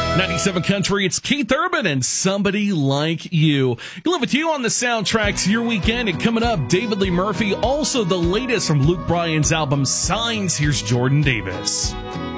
97 Country, it's Keith Urban and Somebody Like You. Live with you on the soundtrack to your weekend. And coming up, David Lee Murphy, also the latest from Luke Bryan's album Signs. Here's Jordan Davis.